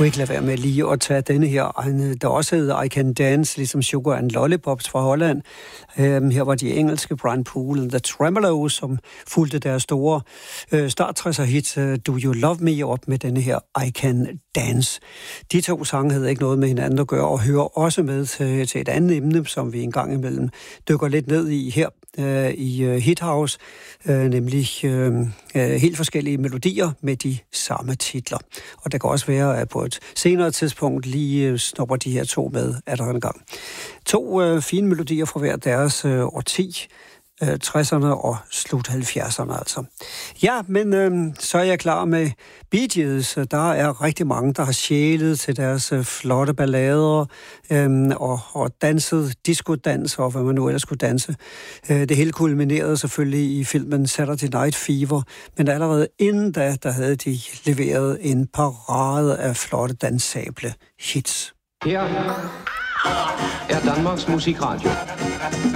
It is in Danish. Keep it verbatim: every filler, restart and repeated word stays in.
kunne ikke lade være med lige at tage denne her, der også hedder I Can Dance, ligesom Sugar and Lollipops fra Holland. Øhm, her var de engelske Brian Poole and The Tremeloes, som fulgte deres store øh, start tresser hit uh, Do You Love Me op med denne her I Can Dance. De to sange havde ikke noget med hinanden at gøre, og hører også med til, til et andet emne, som vi en gang imellem dykker lidt ned i her øh, i uh, Hit House, øh, nemlig øh, øh, helt forskellige melodier med de samme titler. Og det kan også være, at på et senere tidspunkt lige øh, snupper de her to med at der en gang. To øh, fine melodier fra hver deres øh, årti, øh, tresserne og slut halvfjerdserne altså. Ja, men øh, så er jeg klar med Bee Gees. Der er rigtig mange, der har sjælet til deres øh, flotte ballader øh, og, og danset disco-dans og hvad man nu ellers skulle danse. Øh, det hele kulminerede selvfølgelig i filmen Saturday Night Fever, men allerede inden da, der havde de leveret en parade af flotte dansable hits. Her er Danmarks Musikradio.